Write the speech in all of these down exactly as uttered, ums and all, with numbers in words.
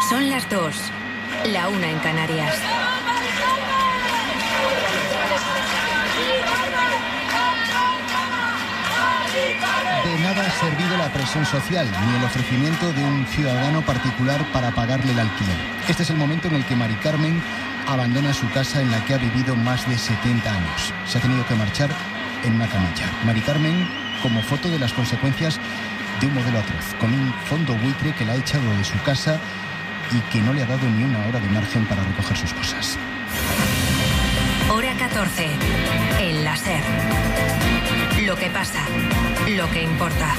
Son las dos, la una en Canarias. De nada ha servido la presión social ni el ofrecimiento de un ciudadano particular para pagarle el alquiler. Este es el momento en el que Mari Carmen abandona su casa en la que ha vivido más de setenta años. Se ha tenido que marchar en una camilla. Mari Carmen como foto de las consecuencias de un modelo atroz, con un fondo buitre que la ha echado de su casa y que no le ha dado ni una hora de margen para recoger sus cosas. Hora catorce, el La SER. Lo que pasa, lo que importa.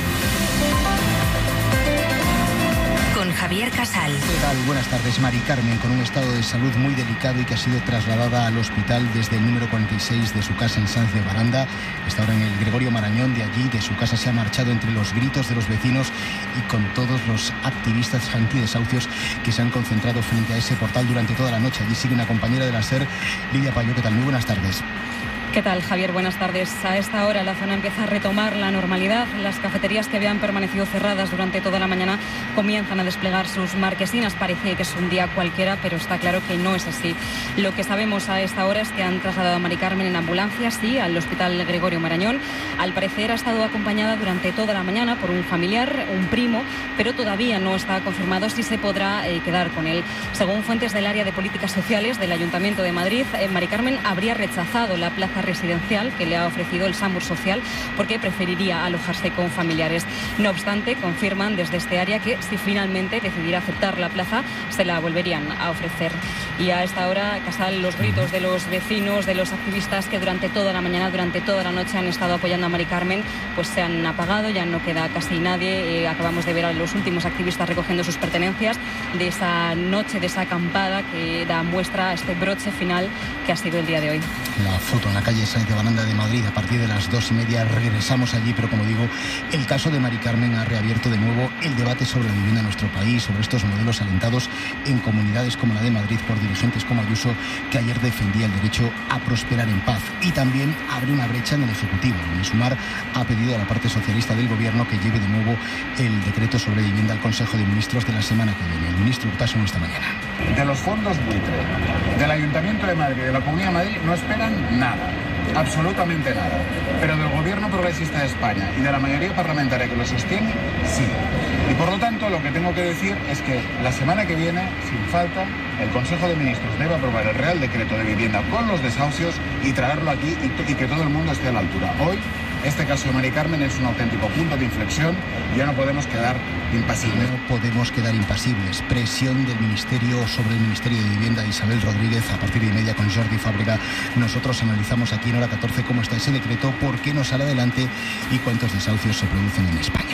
Con Javier Casal. ¿Qué tal? Buenas tardes. Mari Carmen, con un estado de salud muy delicado y que ha sido trasladada al hospital desde el número cuarenta y seis de su casa en Sanz de Baranda. Está ahora en el Gregorio Marañón. De allí, de su casa, se ha marchado entre los gritos de los vecinos y con todos los activistas antidesahucios que se han concentrado frente a ese portal durante toda la noche. Allí sigue una compañera de La SER, Lidia Payó. ¿Qué tal? Muy buenas tardes. ¿Qué tal, Javier? Buenas tardes. A esta hora la zona empieza a retomar la normalidad. Las cafeterías que habían permanecido cerradas durante toda la mañana comienzan a desplegar sus marquesinas. Parece que es un día cualquiera, pero está claro que no es así. Lo que sabemos a esta hora es que han trasladado a Mari Carmen en ambulancia, sí, al Hospital Gregorio Marañón. Al parecer ha estado acompañada durante toda la mañana por un familiar, un primo, pero todavía no está confirmado si se podrá eh, quedar con él. Según fuentes del área de políticas sociales del Ayuntamiento de Madrid, eh, Mari Carmen habría rechazado la plaza residencial que le ha ofrecido el SAMUR Social porque preferiría alojarse con familiares. No obstante, confirman desde este área que si finalmente decidiera aceptar la plaza, se la volverían a ofrecer. Y a esta hora, Casal, los gritos de los vecinos, de los activistas que durante toda la mañana, durante toda la noche han estado apoyando a Mari Carmen, pues se han apagado, ya no queda casi nadie. Eh, acabamos de ver a los últimos activistas recogiendo sus pertenencias de esa noche, de esa acampada que da muestra a este broche final que ha sido el día de hoy. La foto en la calle Sanz de Baranda de Madrid. A partir de las dos y media regresamos allí, pero como digo, el caso de Mari Carmen ha reabierto de nuevo el debate sobre la vivienda en nuestro país, sobre estos modelos alentados en comunidades como la de Madrid por dirigentes como Ayuso, que ayer defendía el derecho a prosperar en paz. Y también abre una brecha en el Ejecutivo. En Sumar ha pedido a la parte socialista del Gobierno que lleve de nuevo el decreto sobre vivienda al Consejo de Ministros de la semana que viene. El ministro Urtasun esta mañana. De los fondos buitre, del Ayuntamiento de Madrid, de la Comunidad de Madrid, no esperan nada. Absolutamente nada. Pero del Gobierno Progresista de España y de la mayoría parlamentaria que lo sostiene, sí. Y por lo tanto, lo que tengo que decir es que la semana que viene, sin falta, el Consejo de Ministros debe aprobar el Real Decreto de Vivienda con los desahucios y traerlo aquí y, y que todo el mundo esté a la altura. Hoy, este caso de Mari Carmen es un auténtico punto de inflexión y ya no podemos quedar impasibles. No podemos quedar impasibles. Presión del Ministerio sobre el Ministerio de Vivienda de Isabel Rodríguez a partir de media con Jordi Fábrega. Nosotros analizamos aquí en Hora catorce cómo está ese decreto, por qué no sale adelante y cuántos desahucios se producen en España.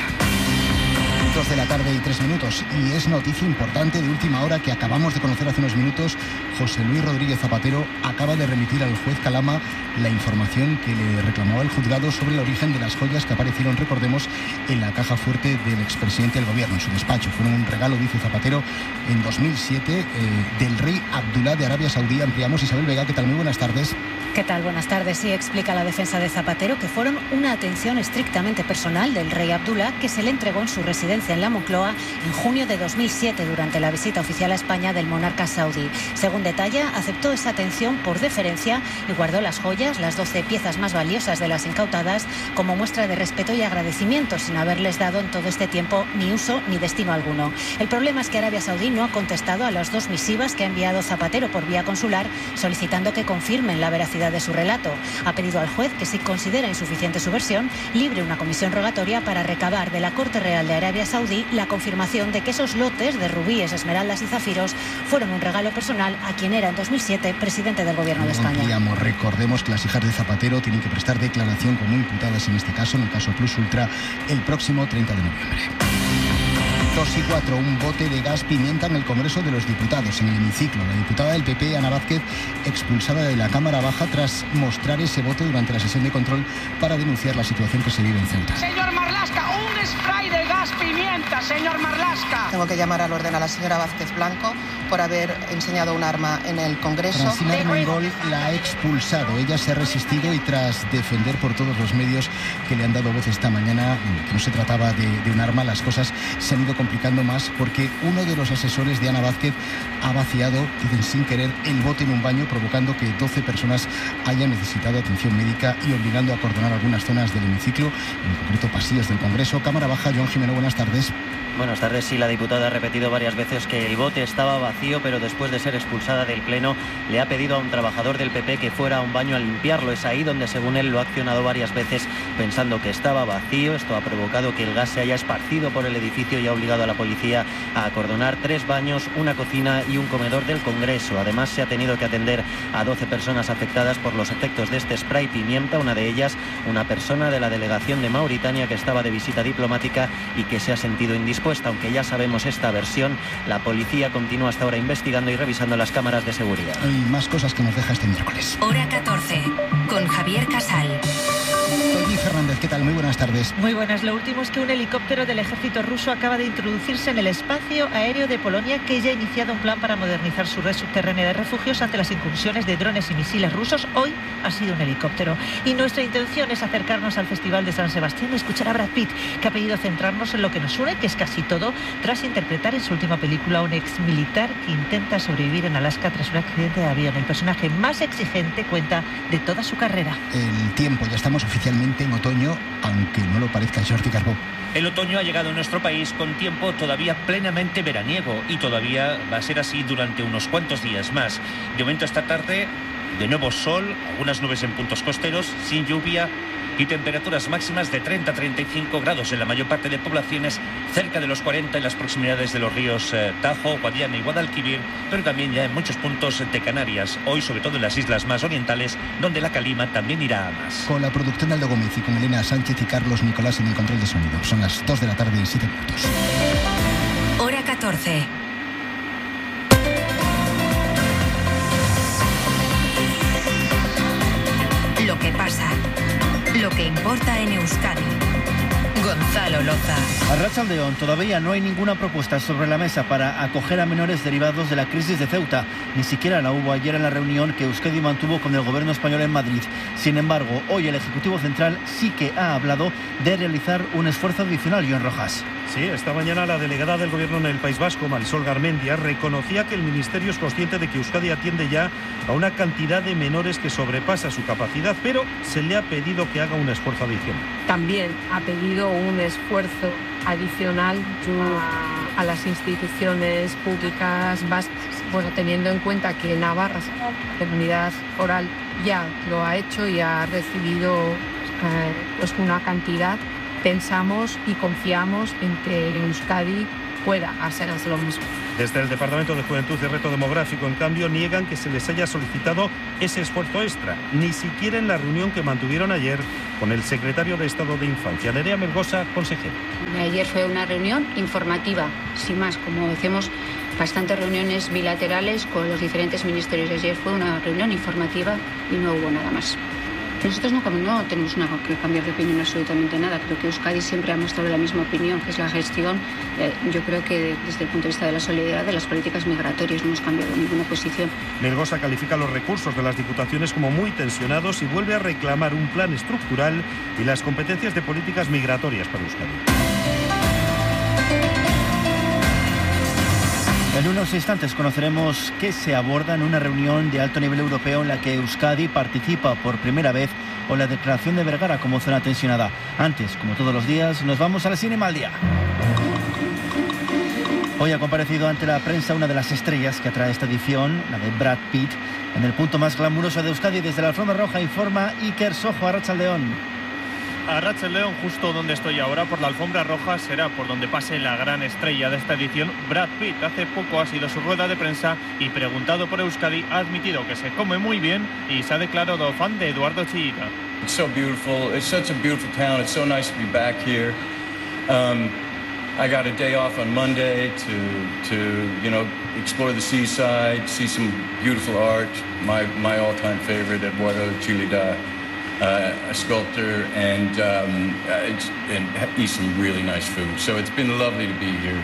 Dos de la tarde y tres minutos. Y es noticia importante de última hora que acabamos de conocer hace unos minutos. José Luis Rodríguez Zapatero acaba de remitir al juez Calama la información que le reclamaba el juzgado sobre el origen de las joyas que aparecieron, recordemos, en la caja fuerte del expresidente del gobierno, en su despacho. Fueron un regalo, dice Zapatero, en dos mil siete eh, del rey Abdulá de Arabia Saudí. Ampliamos. Isabel Vega, ¿qué tal? Muy buenas tardes. ¿Qué tal? Buenas tardes. Sí, explica la defensa de Zapatero que fueron una atención estrictamente personal del rey Abdulá que se le entregó en su residencia en la Moncloa en junio de dos mil siete durante la visita oficial a España del monarca saudí. Según detalla, aceptó esa atención por deferencia y guardó las joyas, las doce piezas más valiosas de las incautadas, como muestra de respeto y agradecimiento, sin haberles dado en todo este tiempo ni uso ni destino alguno. El problema es que Arabia Saudí no ha contestado a las dos misivas que ha enviado Zapatero por vía consular solicitando que confirmen la veracidad de su relato. Ha pedido al juez que, si considera insuficiente su versión, libre una comisión rogatoria para recabar de la Corte Real de Arabia Saudí la confirmación de que esos lotes de rubíes, esmeraldas y zafiros fueron un regalo personal a quien era en dos mil siete presidente del Gobierno de España. Ampliamos. Recordemos que las hijas de Zapatero tienen que prestar declaración como imputadas en este caso, en el caso Plus Ultra, el próximo treinta de noviembre. dos y cuatro, un bote de gas pimienta en el Congreso de los Diputados, en el hemiciclo. La diputada del P P, Ana Vázquez, expulsada de la Cámara Baja tras mostrar ese bote durante la sesión de control para denunciar la situación que se vive en Ceuta. Señor Marlaska, un spray de gas pimienta, señor Marlaska. Tengo que llamar al orden a la señora Vázquez Blanco por haber enseñado un arma en el Congreso. Francina Armengol la ha expulsado. Ella se ha resistido y tras defender por todos los medios que le han dado voz esta mañana que no se trataba de, de un arma, las cosas se han ido complicando complicando más porque uno de los asesores de Ana Vázquez ha vaciado, dicen sin querer, el bote en un baño, provocando que doce personas hayan necesitado atención médica y obligando a acordonar algunas zonas del hemiciclo, en concreto pasillos del Congreso. Cámara Baja, Joan Jimeno, buenas tardes. Buenas tardes. Sí, la diputada ha repetido varias veces que el bote estaba vacío, pero después de ser expulsada del Pleno le ha pedido a un trabajador del P P que fuera a un baño a limpiarlo. Es ahí donde, según él, lo ha accionado varias veces pensando que estaba vacío. Esto ha provocado que el gas se haya esparcido por el edificio y ha obligado a la policía a acordonar tres baños, una cocina y un comedor del Congreso. Además, se ha tenido que atender a doce personas afectadas por los efectos de este spray pimienta, una de ellas una persona de la delegación de Mauritania que estaba de visita diplomática y que se ha sentido indispuesta. Aunque ya sabemos esta versión, la policía continúa hasta ahora investigando y revisando las cámaras de seguridad. Hay más cosas que nos deja este miércoles. Hora catorce, con Javier Casal. Toñi Fernández, ¿qué tal? Muy buenas tardes. Muy buenas. Lo último es que un helicóptero del ejército ruso acaba de introducirse en el espacio aéreo de Polonia, que ya ha iniciado un plan para modernizar su red subterránea de refugios ante las incursiones de drones y misiles rusos. Hoy ha sido un helicóptero. Y nuestra intención es acercarnos al Festival de San Sebastián y escuchar a Brad Pitt, que ha pedido centrarnos en lo que nos une, que es casi todo, tras interpretar en su última película a un ex militar que intenta sobrevivir en Alaska tras un accidente de avión. El personaje más exigente, cuenta, de toda su carrera. El tiempo, ya estamos oficialmente en otoño, aunque no lo parezca. Jordi Carbó. El otoño ha llegado a nuestro país con tiempo todavía plenamente veraniego y todavía va a ser así durante unos cuantos días más. De momento esta tarde, de nuevo sol, algunas nubes en puntos costeros, sin lluvia y temperaturas máximas de treinta a treinta y cinco grados en la mayor parte de poblaciones, cerca de los cuarenta en las proximidades de los ríos eh, Tajo, Guadiana y Guadalquivir, pero también ya en muchos puntos de Canarias, hoy sobre todo en las islas más orientales, donde la calima también irá a más. Con la producción de Aldo Gómez y con Elena Sánchez y Carlos Nicolás en el control de sonido. Son las dos de la tarde y siete minutos. Hora catorce. Lo que pasa. Lo que importa en Euskadi. Gonzalo Loza. Arratsaldeon, todavía no hay ninguna propuesta sobre la mesa para acoger a menores derivados de la crisis de Ceuta. Ni siquiera la hubo ayer en la reunión que Euskadi mantuvo con el gobierno español en Madrid. Sin embargo, hoy el Ejecutivo Central sí que ha hablado de realizar un esfuerzo adicional. Joan Rojas. Sí, esta mañana la delegada del Gobierno en el País Vasco, Marisol Garmendia, reconocía que el Ministerio es consciente de que Euskadi atiende ya a una cantidad de menores que sobrepasa su capacidad, pero se le ha pedido que haga un esfuerzo adicional. También ha pedido un esfuerzo adicional a, a las instituciones públicas vascas, bueno, teniendo en cuenta que Navarra, la comunidad foral, ya lo ha hecho y ha recibido eh, pues una cantidad. Pensamos y confiamos en que Euskadi pueda hacer lo mismo. Desde el Departamento de Juventud y Reto Demográfico, en cambio, niegan que se les haya solicitado ese esfuerzo extra, ni siquiera en la reunión que mantuvieron ayer con el secretario de Estado de Infancia, Nerea Melgosa, consejera. Ayer fue una reunión informativa, sin más, como decimos, bastantes reuniones bilaterales con los diferentes ministerios. Ayer fue una reunión informativa y no hubo nada más. Nosotros no, no tenemos nada que cambiar de opinión, absolutamente nada. Creo que Euskadi siempre ha mostrado la misma opinión, que es la gestión. Eh, yo creo que desde el punto de vista de la solidaridad de las políticas migratorias no hemos cambiado ninguna posición. Melgosa califica los recursos de las diputaciones como muy tensionados y vuelve a reclamar un plan estructural y las competencias de políticas migratorias para Euskadi. En unos instantes conoceremos qué se aborda en una reunión de alto nivel europeo en la que Euskadi participa por primera vez o la declaración de Vergara como zona tensionada. Antes, como todos los días, nos vamos al Cinema al Día. Hoy ha comparecido ante la prensa una de las estrellas que atrae esta edición, la de Brad Pitt. En el punto más glamuroso de Euskadi, desde la alfombra roja, informa Iker Sojo. Arratsaldeon. Arratsaldeon, justo donde estoy ahora, por la alfombra roja, será por donde pase la gran estrella de esta edición, Brad Pitt. Hace poco ha sido su rueda de prensa y, preguntado por Euskadi, ha admitido que se come muy bien y se ha declarado fan de Eduardo Chillida. It's so beautiful. It's such a beautiful town. It's so nice to be back here. Um, I got a day off on Monday to, to, you know, explore the seaside, see some beautiful art. My, my all-time favorite, Eduardo Chillida. Uh, a sculptor, and, um, and eat some really nice food. So it's been lovely to be here.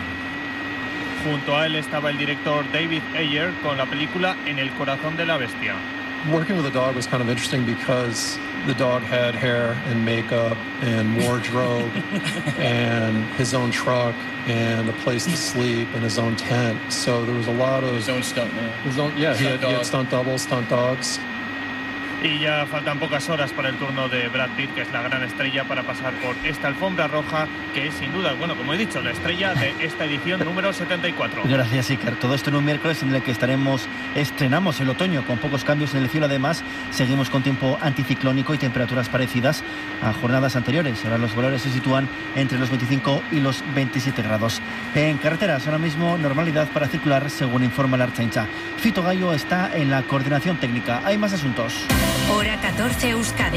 Junto a él estaba el director David Ayer con la película En el corazón de la bestia. working with a dog was kind of interesting because the dog had hair and makeup and wardrobe and his own truck and a place to sleep and his own tent. So there was a lot of... His own stunt man. His own, yeah, he had, he had stunt doubles, stunt dogs. Y ya faltan pocas horas para el turno de Brad Pitt, que es la gran estrella, para pasar por esta alfombra roja, que es sin duda, bueno, como he dicho, la estrella de esta edición número setenta y cuatro. Gracias, Iker. Todo esto en un miércoles en el que estaremos, estrenamos el otoño con pocos cambios en el cielo. Además, seguimos con tiempo anticiclónico y temperaturas parecidas a jornadas anteriores. Ahora los valores se sitúan entre los veinticinco y los veintisiete grados. En carreteras, ahora mismo normalidad para circular, según informa la Ertzaintza. Fito Gallo está en la coordinación técnica. Hay más asuntos. Hora catorce, Euskadi.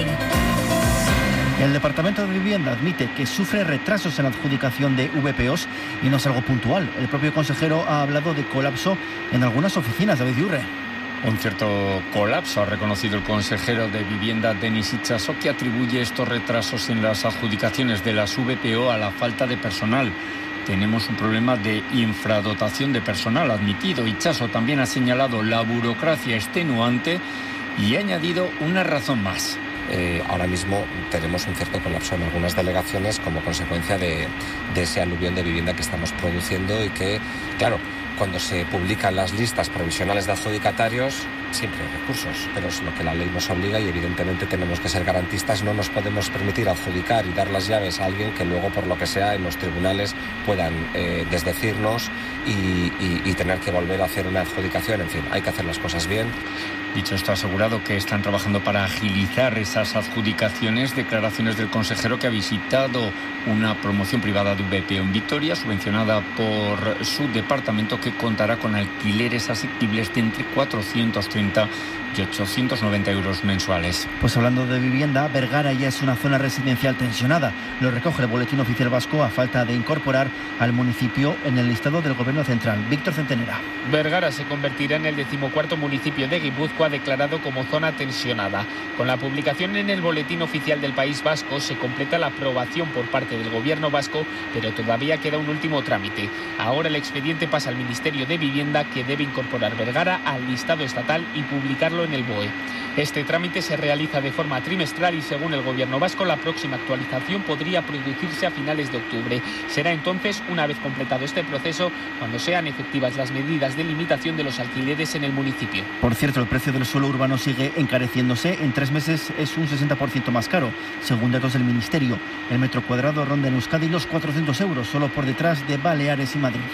El Departamento de Vivienda admite que sufre retrasos en la adjudicación de V P Os y no es algo puntual. El propio consejero ha hablado de colapso en algunas oficinas. David Yurre. Un cierto colapso ha reconocido el consejero de Vivienda, Denis Itxaso, que atribuye estos retrasos en las adjudicaciones de las V P O a la falta de personal. Tenemos un problema de infradotación de personal, admitido. Itxaso también ha señalado la burocracia extenuante y ha añadido una razón más. Eh, ahora mismo tenemos un cierto colapso en algunas delegaciones como consecuencia de, de ese aluvión de vivienda que estamos produciendo y que, claro, cuando se publican las listas provisionales de adjudicatarios siempre hay recursos, pero es lo que la ley nos obliga y evidentemente tenemos que ser garantistas. No nos podemos permitir adjudicar y dar las llaves a alguien que luego, por lo que sea, en los tribunales puedan eh, desdecirnos y, y, y tener que volver a hacer una adjudicación. En fin, hay que hacer las cosas bien. Dicho esto, ha asegurado que están trabajando para agilizar esas adjudicaciones. Declaraciones del consejero, que ha visitado una promoción privada de V P O en Vitoria, subvencionada por su departamento, que contará con alquileres asequibles de entre cuatrocientos treinta y ochocientos noventa euros mensuales. Pues hablando de vivienda, Vergara ya es una zona residencial tensionada. Lo recoge el Boletín Oficial Vasco a falta de incorporar al municipio en el listado del Gobierno Central. Víctor Centenera. Vergara se convertirá en el decimocuarto municipio de Guipúzcoa declarado como zona tensionada. Con la publicación en el Boletín Oficial del País Vasco se completa la aprobación por parte del Gobierno vasco, pero todavía queda un último trámite. Ahora el expediente pasa al Ministerio de Vivienda, que debe incorporar Vergara al listado estatal y publicarlo en el B O E. Este trámite se realiza de forma trimestral y, según el Gobierno vasco, la próxima actualización podría producirse a finales de octubre. Será entonces, una vez completado este proceso, cuando sean efectivas las medidas de limitación de los alquileres en el municipio. Por cierto, el precio del suelo urbano sigue encareciéndose. En tres meses es un sesenta por ciento más caro, según datos del Ministerio. El metro cuadrado ronda en Euskadi los cuatrocientos euros, solo por detrás de Baleares y Madrid.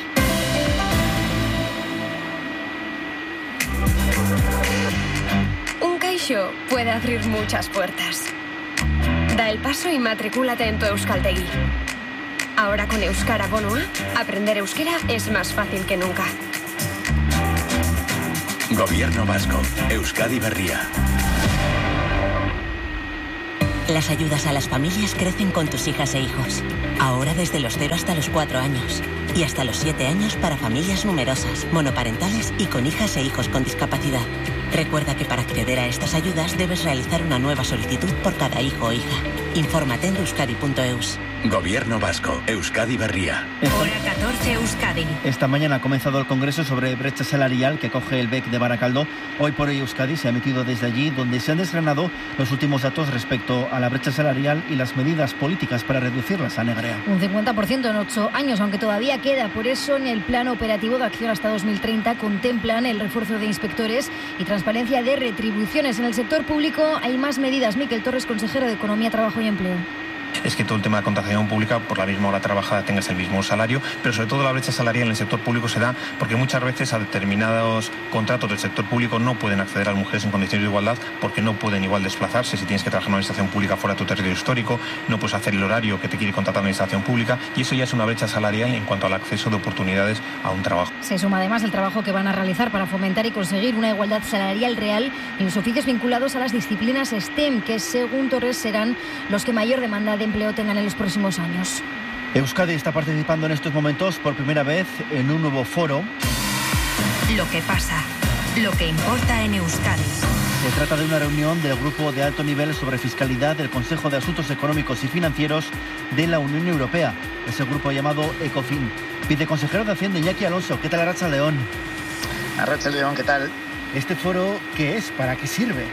CaixaBank puede abrir muchas puertas. Da el paso y matricúlate en tu Euskaltegi. Ahora con Euskara Bonoa, aprender euskera es más fácil que nunca. Gobierno vasco, Euskadi Berria. Las ayudas a las familias crecen con tus hijas e hijos. Ahora desde los cero hasta los cuatro años. Y hasta los siete años para familias numerosas, monoparentales y con hijas e hijos con discapacidad. Recuerda que para acceder a estas ayudas debes realizar una nueva solicitud por cada hijo o hija. Infórmate en euskadi punto eus. Gobierno vasco, Euskadi Berria. Hora catorce, Euskadi. Esta mañana ha comenzado el congreso sobre brecha salarial que acoge el B E C de Baracaldo. Hoy por hoy Euskadi se ha emitido desde allí, donde se han desgranado los últimos datos respecto a la brecha salarial y las medidas políticas para reducirlas. A Negrea. Un cincuenta por ciento en ocho años, aunque todavía queda. Por eso, en el Plan Operativo de Acción hasta dos mil treinta contemplan el refuerzo de inspectores y transparencia de retribuciones. En el sector público hay más medidas. Miquel Torres, consejero de Economía, Trabajo y Empleo. Es que todo el tema de contratación pública, por la misma hora trabajada, tengas el mismo salario, pero sobre todo la brecha salarial en el sector público se da porque muchas veces a determinados contratos del sector público no pueden acceder a las mujeres en condiciones de igualdad porque no pueden igual desplazarse. Si tienes que trabajar en una administración pública fuera de tu territorio histórico, no puedes hacer el horario que te quiere contratar la administración pública, y eso ya es una brecha salarial en cuanto al acceso de oportunidades a un trabajo. Se suma además el trabajo que van a realizar para fomentar y conseguir una igualdad salarial real en los oficios vinculados a las disciplinas STEM, que según Torres serán los que mayor demanda de empleo tengan en los próximos años. Euskadi está participando en estos momentos por primera vez en un nuevo foro. Lo que pasa, lo que importa en Euskadi. Se trata de una reunión del Grupo de Alto Nivel sobre Fiscalidad del Consejo de Asuntos Económicos y Financieros de la Unión Europea. Es el grupo llamado ECOFIN. Viceconsejero de Hacienda, Iñaki Alonso. ¿Qué tal, Arratsaldeon? Arratsaldeon, ¿qué tal? ¿Este foro qué es? ¿Para qué sirve?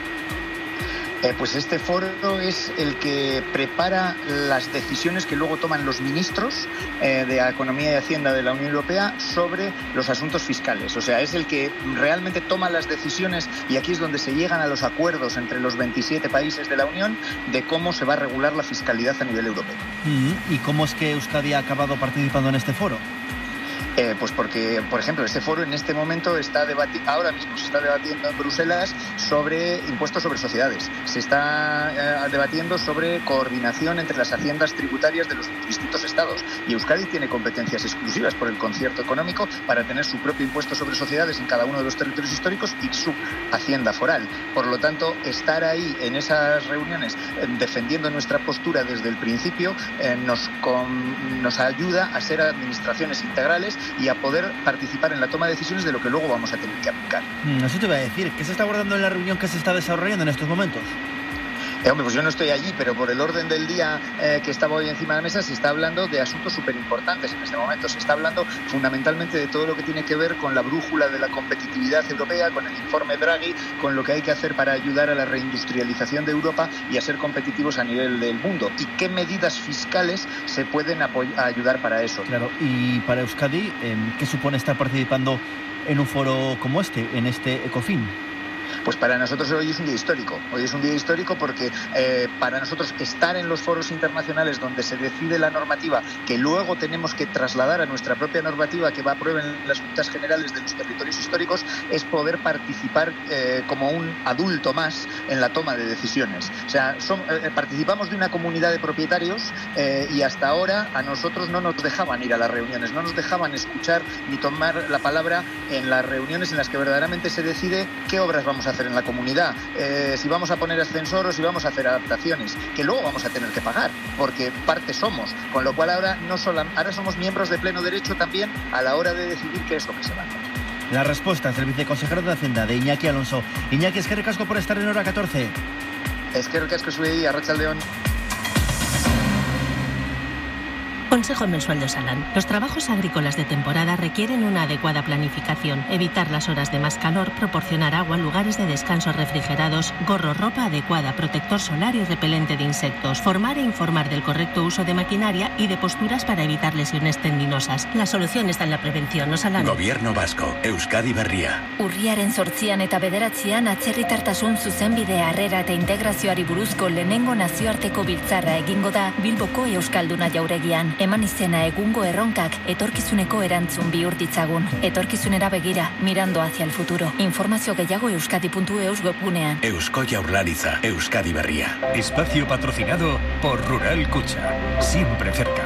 Eh, pues este foro es el que prepara las decisiones que luego toman los ministros eh, de Economía y Hacienda de la Unión Europea sobre los asuntos fiscales. O sea, es el que realmente toma las decisiones, y aquí es donde se llegan a los acuerdos entre los veintisiete países de la Unión de cómo se va a regular la fiscalidad a nivel europeo. ¿Y cómo es que Euskadi ha acabado participando en este foro? Eh, pues porque, por ejemplo, este foro en este momento está debatiendo, ahora mismo se está debatiendo en Bruselas sobre impuestos sobre sociedades. Se está eh, debatiendo sobre coordinación entre las haciendas tributarias de los distintos estados. Y Euskadi tiene competencias exclusivas por el concierto económico para tener su propio impuesto sobre sociedades en cada uno de los territorios históricos y su hacienda foral. Por lo tanto, estar ahí en esas reuniones eh, defendiendo nuestra postura desde el principio eh, nos, con, nos ayuda a ser administraciones integrales y a poder participar en la toma de decisiones de lo que luego vamos a tener que aplicar. Mm, eso te iba a decir, ¿qué se está abordando en la reunión que se está desarrollando en estos momentos? Eh, hombre, pues yo no estoy allí, pero por el orden del día eh, que estaba hoy encima de la mesa se está hablando de asuntos súper importantes en este momento. Se está hablando fundamentalmente de todo lo que tiene que ver con la brújula de la competitividad europea, con el informe Draghi, con lo que hay que hacer para ayudar a la reindustrialización de Europa y a ser competitivos a nivel del mundo. Y qué medidas fiscales se pueden ayudar para eso. Claro, y para Euskadi, ¿qué supone estar participando en un foro como este, en este Ecofin? Pues para nosotros hoy es un día histórico. Hoy es un día histórico porque eh, para nosotros estar en los foros internacionales donde se decide la normativa que luego tenemos que trasladar a nuestra propia normativa que va a aprueben las Juntas Generales de los territorios históricos es poder participar eh, como un adulto más en la toma de decisiones. O sea, son, eh, participamos de una comunidad de propietarios eh, y hasta ahora a nosotros no nos dejaban ir a las reuniones, no nos dejaban escuchar ni tomar la palabra en las reuniones en las que verdaderamente se decide qué obras vamos a hacer en la comunidad, eh, si vamos a poner ascensor o si vamos a hacer adaptaciones, que luego vamos a tener que pagar, porque parte somos, con lo cual ahora no solo, ahora somos miembros de pleno derecho también a la hora de decidir qué es lo que se va a hacer. Las respuestas del viceconsejero de Hacienda, de Iñaki Alonso. Iñaki, es que recasco por estar en Hora catorce. Es que recasco soy Arratsaldeon. Consejo mensual de Osalan. Los trabajos agrícolas de temporada requieren una adecuada planificación, evitar las horas de más calor, proporcionar agua, lugares de descanso refrigerados, gorro, ropa adecuada, protector solar y repelente de insectos, formar e informar del correcto uso de maquinaria y de posturas para evitar lesiones tendinosas. La solución está en la prevención. Osalan. Gobierno vasco, Euskadi Berria. Urriaren zortzian eta bederatzian atzerritartasun zuzenbide harrera eta integrazioari buruzko lehenengo nazioarteko biltzarra egingo da Bilboko Euskalduna jauregian. Eman izena egungo erronkak etorkizuneko erantzun bihur ditzagun. Etorkizunera begira, mirando hacia el futuro. Informazio gehiago euskadi puntu eus webgunean. Eusko Jaurlaritza, Euskadi Berria. Espacio patrocinado por Rural Cucha. Siempre cerca.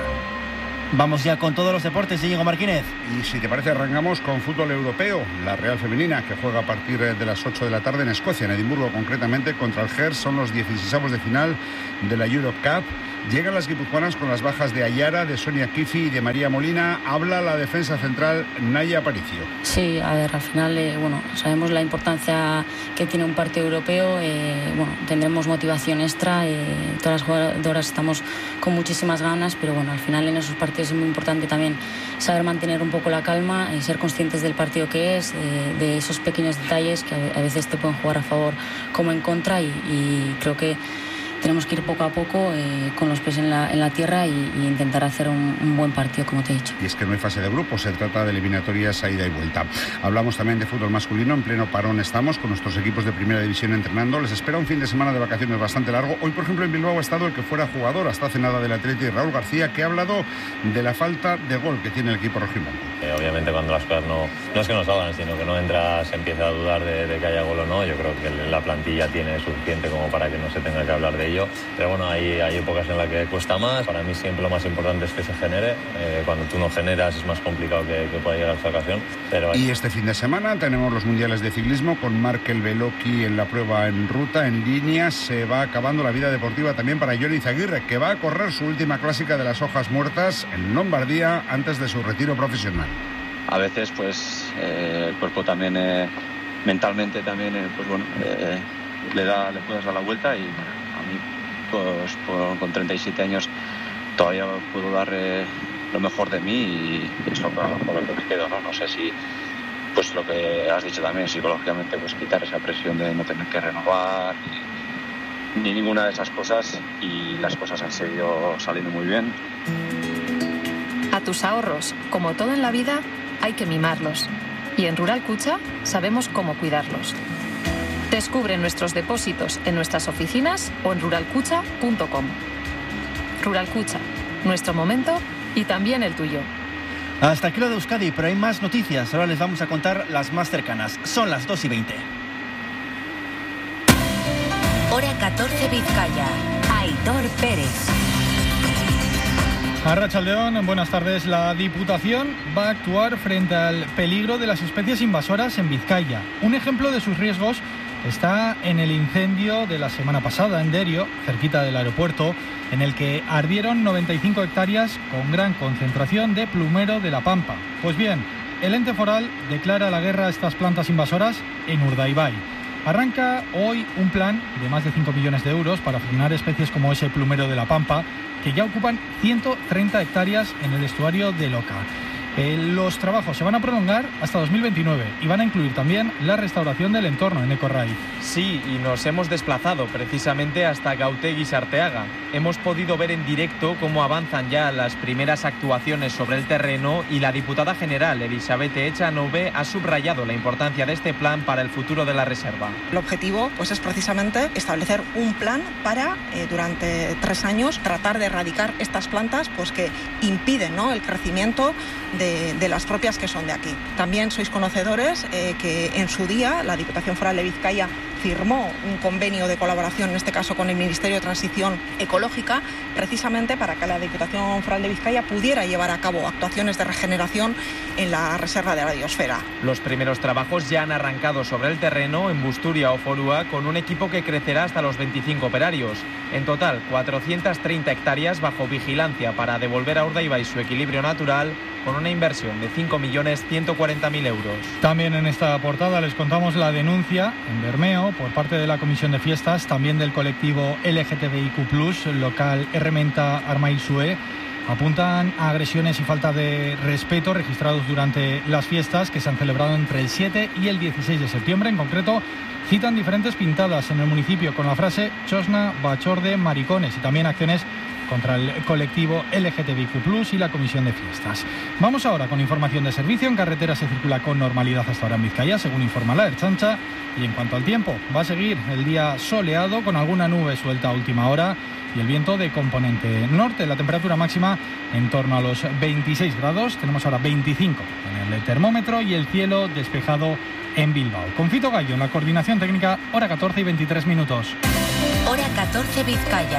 Vamos ya con todos los deportes, Íñigo Martínez. Y si te parece, arrancamos con fútbol europeo. La Real Femenina, que juega a partir de las ocho de la tarde en Escocia, en Edimburgo concretamente, contra el Gers. Son los dieciseisavos de final de la Europe Cup. Llegan las guipuzcoanas con las bajas de Ayara, de Sonia Kifi y de María Molina. Habla la defensa central Naya Aparicio. Sí, a ver, al final, eh, bueno, sabemos la importancia que tiene un partido europeo. Eh, bueno, tendremos motivación extra. Eh, todas las jugadoras estamos con muchísimas ganas, pero bueno, al final en esos partidos es muy importante también saber mantener un poco la calma y ser conscientes del partido que es, eh, de esos pequeños detalles que a veces te pueden jugar a favor como en contra y, y creo que tenemos que ir poco a poco eh, con los pies en la, en la tierra y, y intentar hacer un, un buen partido, como te he dicho. Y es que no hay fase de grupos, se trata de eliminatorias a ida y vuelta. Hablamos también de fútbol masculino, en pleno parón estamos con nuestros equipos de primera división entrenando. Les espera un fin de semana de vacaciones bastante largo. Hoy, por ejemplo, en Bilbao ha estado el que fuera jugador hasta hace nada del Atleti, Raúl García, que ha hablado de la falta de gol que tiene el equipo rojiblanco. Eh, obviamente cuando las cosas no, no es que no salgan, sino que no entras, se empieza a dudar de, de que haya gol o no. Yo creo que la plantilla tiene suficiente como para que no se tenga que hablar de ello. Pero bueno, hay, hay épocas en las que cuesta más. Para mí siempre lo más importante es que se genere. Eh, cuando tú no generas es más complicado que, que pueda llegar esta ocasión. Pero... Y este fin de semana tenemos los mundiales de ciclismo con Markel Beloki en la prueba en ruta, en línea. Se va acabando la vida deportiva también para Johnny Zaguirre, que va a correr su última clásica de las hojas muertas en Lombardía antes de su retiro profesional. A veces pues eh, el cuerpo también eh, mentalmente también eh, pues bueno eh, le da le puedes dar la vuelta y a mí pues por, con treinta y siete años todavía puedo dar eh, lo mejor de mí y es lo, por lo que me quedo, ¿no? No sé si pues lo que has dicho también, psicológicamente, pues quitar esa presión de no tener que renovar ni, ni ninguna de esas cosas, y las cosas han seguido saliendo muy bien. A tus ahorros, como todo en la vida, hay que mimarlos. Y en Rural Cucha sabemos cómo cuidarlos. Descubre nuestros depósitos en nuestras oficinas o en rural cucha punto com. Rural Cucha, nuestro momento y también el tuyo. Hasta aquí lo de Euskadi, pero hay más noticias. Ahora les vamos a contar las más cercanas. Son las dos y veinte. Hora catorce Vizcaya. Aitor Pérez. Arratsaldeon, buenas tardes. La Diputación va a actuar frente al peligro de las especies invasoras en Vizcaya. Un ejemplo de sus riesgos está en el incendio de la semana pasada en Derio, cerquita del aeropuerto, en el que ardieron noventa y cinco hectáreas con gran concentración de plumero de la Pampa. Pues bien, el ente foral declara la guerra a estas plantas invasoras en Urdaibai. Arranca hoy un plan de más de cinco millones de euros para frenar especies como ese plumero de la Pampa, que ya ocupan ciento treinta hectáreas en el estuario de Loca. Eh, los trabajos se van a prolongar hasta dos mil veintinueve y van a incluir también la restauración del entorno en Ecorraiz. Sí, y nos hemos desplazado precisamente hasta Gautegi Sarteaga. Hemos podido ver en directo cómo avanzan ya las primeras actuaciones sobre el terreno, y la diputada general Elizabeth Echanove ha subrayado la importancia de este plan para el futuro de la reserva. El objetivo pues, es precisamente establecer un plan para, eh, durante tres años, tratar de erradicar estas plantas pues, que impiden, ¿no?, el crecimiento de De, de las propias que son de aquí. También sois conocedores eh, que en su día la Diputación Foral de Vizcaya firmó un convenio de colaboración, en este caso con el Ministerio de Transición Ecológica, precisamente para que la Diputación Foral de Vizcaya pudiera llevar a cabo actuaciones de regeneración en la Reserva de la Biosfera. Los primeros trabajos ya han arrancado sobre el terreno en Busturia o Forúa, con un equipo que crecerá hasta los veinticinco operarios. En total, cuatrocientas treinta hectáreas bajo vigilancia para devolver a Urdaibai su equilibrio natural, con una inversión de cinco millones ciento cuarenta mil euros. También en esta portada les contamos la denuncia en Bermeo por parte de la Comisión de Fiestas, también del colectivo L G T B I Q plus, local Errementa Armaizue. Apuntan a agresiones y falta de respeto registrados durante las fiestas que se han celebrado entre el siete y el dieciséis de septiembre. En concreto, citan diferentes pintadas en el municipio con la frase Chosna, Bachorde, Maricones, y también acciones contra el colectivo L G T B I Q plus y la Comisión de Fiestas. Vamos ahora con información de servicio. En carretera se circula con normalidad hasta ahora en Vizcaya, según informa la Ertzaintza. Y en cuanto al tiempo, va a seguir el día soleado con alguna nube suelta a última hora y el viento de componente norte. La temperatura máxima en torno a los veintiséis grados. Tenemos ahora veinticinco en el termómetro y el cielo despejado en Bilbao. Con Fito Gallo en la coordinación técnica, hora catorce y veintitrés minutos. Hora catorce Vizcaya.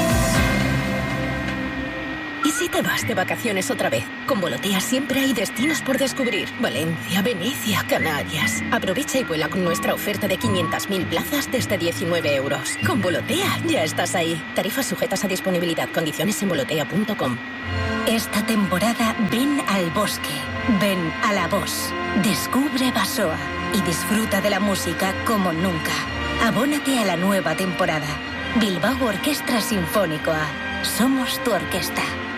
¿Y si te vas de vacaciones otra vez? Con Volotea siempre hay destinos por descubrir. Valencia, Venecia, Canarias. Aprovecha y vuela con nuestra oferta de quinientas mil plazas desde diecinueve euros. Con Volotea ya estás ahí. Tarifas sujetas a disponibilidad. Condiciones en volotea punto com. Esta temporada ven al bosque. Ven a la Voz. Descubre Basoa y disfruta de la música como nunca. Abónate a la nueva temporada. Bilbao Orquestra Sinfónico A. Somos tu orquesta.